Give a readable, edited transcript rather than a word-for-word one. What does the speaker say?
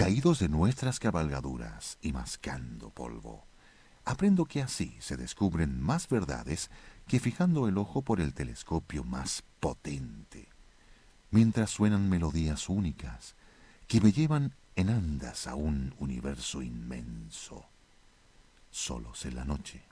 caídos de nuestras cabalgaduras y mascando polvo. Aprendo que así se descubren más verdades que fijando el ojo por el telescopio más potente, mientras suenan melodías únicas que me llevan en andas a un universo inmenso, solos en la noche.